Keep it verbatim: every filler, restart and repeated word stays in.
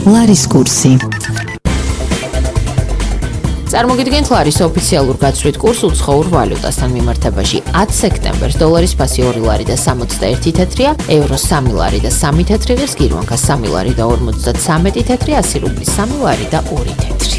ლარის კურსი. წარმოგიდგენთ ლარის ოფიციალურ გაცვლით კურს უცხოურ ვალუტასთან მიმართებაში. ათი სექტემბერს დოლარის ფასი ორი ლარი და სამოცდაერთი თეთრია, ევრო სამი ლარი და სამი თეთრი ღირს, გირვანქა სამი ლარი და ორმოცდათსამეტი თეთრი, ასი რუბლის სამი ლარი და ორი თეთრი.